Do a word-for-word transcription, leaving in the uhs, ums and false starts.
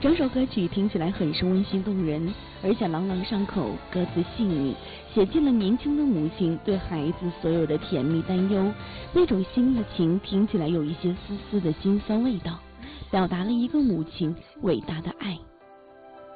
整首歌曲听起来很是温馨动人，而且朗朗上口，歌词细腻，写尽了年轻的母亲对孩子所有的甜蜜担忧。那种心意情听起来有一些丝丝的心酸味道，表达了一个母亲伟大的爱。